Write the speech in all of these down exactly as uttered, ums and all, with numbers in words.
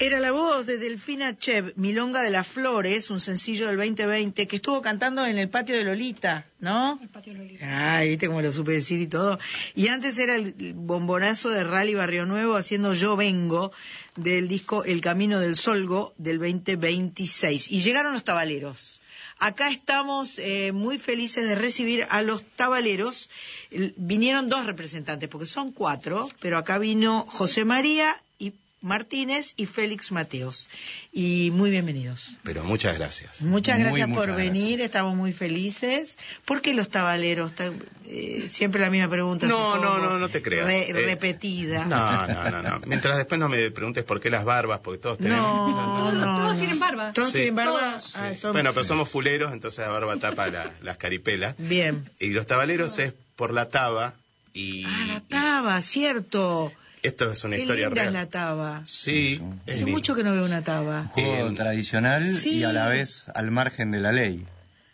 Era la voz de Delfina Chev, Milonga de las Flores, un sencillo del veinte veinte, que estuvo cantando en el patio de Lolita, ¿no? El patio de Lolita. Ay, viste cómo lo supe decir y todo. Y antes era el bombonazo de Rally Barrio Nuevo haciendo Yo Vengo, del disco El Camino del Solgo, del veinte veintiséis. Y llegaron los tabaleros. Acá estamos eh, muy felices de recibir a los tabaleros. El, vinieron dos representantes, porque son cuatro, pero acá vino José María y Martínez y Félix Mateos. Y muy bienvenidos. Pero muchas gracias. Muchas gracias muy, por muchas venir, gracias. Estamos muy felices. ¿Por qué los tabaleros? Eh, siempre la misma pregunta. No, supongo, no, no, no te creas. Re, eh, repetida. No, no, no, no. Mientras después no me preguntes por qué las barbas, porque todos tenemos... No, no, Todos no. quieren barba. ¿Todos Sí. quieren barba? Todos. Ah, Sí. son- Bueno, pero somos fuleros, entonces la barba tapa la- las caripelas. Bien. Y los tabaleros es por la taba y... Ah, la taba, cierto. y esto es una Qué historia linda real. es la taba. Sí. es Hace lindo. mucho que no veo una taba. Un juego Eh, tradicional sí. y a la vez al margen de la ley.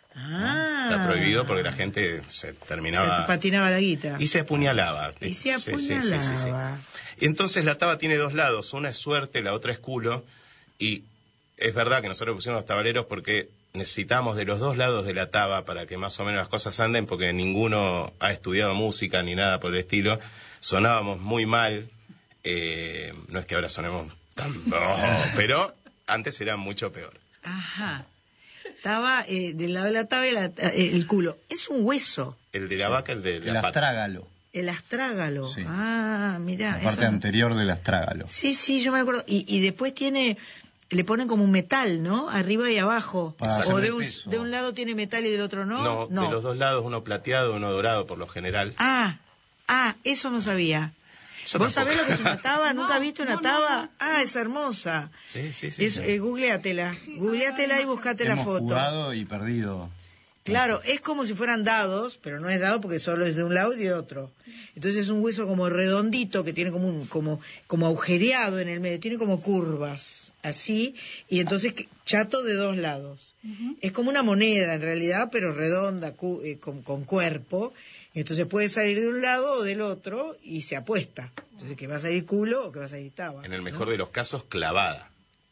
Ah. Está prohibido porque la gente se Se terminaba... patinaba la guita. Y se apuñalaba. Y se Sí, sí, sí, sí, sí. apuñalaba. Y entonces la taba tiene dos lados, una es suerte, la otra es culo, y es verdad que nosotros pusimos los tabaleros porque necesitamos de los dos lados de la taba para que más o menos las cosas anden, porque ninguno ha estudiado música ni nada por el estilo, sonábamos muy mal, eh, no es que ahora sonemos tan... oh, pero antes era mucho peor. Ajá. Taba eh, del lado de la taba y la- eh, el culo. Es un hueso. El de la vaca, el de El la pata. astrágalo. El astrágalo. Sí. Ah, mirá. La parte eso- anterior del astrágalo. Sí, sí, yo me acuerdo. Y, y después tiene, le ponen como un metal, ¿no? Arriba y abajo. Para O hacerle de un, peso. de un lado tiene metal y del otro no. No, de los dos lados, uno plateado, uno dorado por lo general. Ah, ah, eso no sabía. Yo ¿Vos tampoco. sabés lo que es una taba? ¿Nunca No, viste una no, taba? no, no. Ah, es hermosa. Sí, sí, sí. Es, sí. eh, googleatela. Googleatela y buscate la Hemos foto. jugado y perdido. Claro, es como si fueran dados, pero no es dado porque solo es de un lado y de otro. Entonces es un hueso como redondito que tiene como un como como agujereado en el medio, tiene como curvas, así, y entonces que- chato de dos lados. Es como una moneda en realidad, pero redonda, cu- eh, con, con cuerpo. Entonces puede salir de un lado o del otro y se apuesta. Entonces que va a salir culo o que va a salir taba. En el ¿no? mejor de los casos, clavada.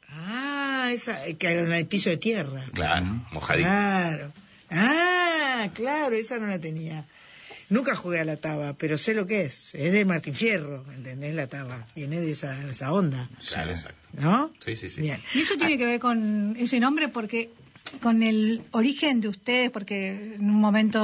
Ah, esa eh, que en el piso de tierra. Claro, mojadita. Claro. Ah, claro, esa no la tenía. Nunca jugué a la taba, pero sé lo que es. Es de Martín Fierro, ¿entendés? La taba. Viene de esa, esa onda, Claro, exacto. ¿no? Sí, sí, sí. Bien. Y eso tiene que ver con ese nombre porque con el origen de ustedes, porque en un momento